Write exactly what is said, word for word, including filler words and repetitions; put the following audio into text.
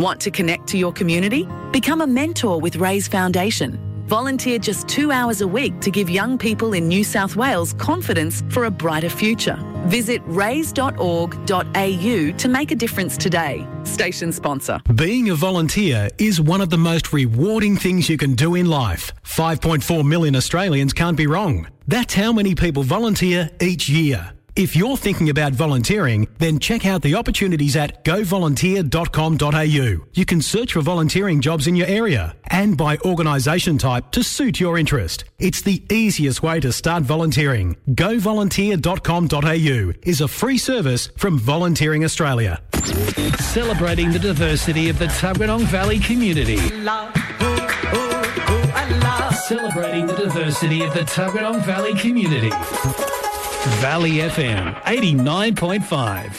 Want to connect to your community? Become a mentor with Raise Foundation. Volunteer just two hours a week to give young people in New South Wales confidence for a brighter future. Visit raise dot org dot a u to make a difference today. Station sponsor. Being a volunteer is one of the most rewarding things you can do in life. five point four million Australians can't be wrong. That's how many people volunteer each year. If you're thinking about volunteering, then check out the opportunities at go volunteer dot com dot a u. You can search for volunteering jobs in your area and by organisation type to suit your interest. It's the easiest way to start volunteering. go volunteer dot com dot a u is a free service from Volunteering Australia. Celebrating the diversity of the Tuggeranong Valley community. Celebrating the diversity of the Tuggeranong Valley community. Valley F M eighty-nine point five.